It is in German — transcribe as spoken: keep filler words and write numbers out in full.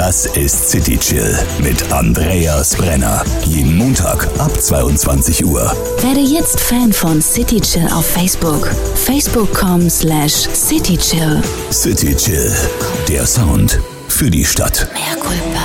Das ist City Chill mit Andreas Brenner. Jeden Montag ab zweiundzwanzig Uhr. Werde jetzt Fan von City Chill auf Facebook. Facebook punkt com slash City Chill. City Chill. Der Sound für die Stadt. Mea culpa.